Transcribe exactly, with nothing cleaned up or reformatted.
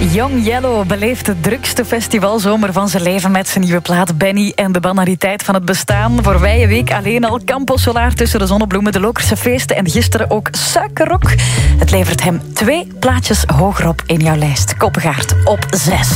Young Yellow beleeft de drukste festivalzomer van zijn leven met zijn nieuwe plaat Benny en de banaliteit van het bestaan. Voorbije week alleen al Campo Solar tussen de zonnebloemen, de Lokerse feesten en gisteren ook Suikerrock. Het levert hem twee plaatjes hogerop in jouw lijst. Koppegaard op zes.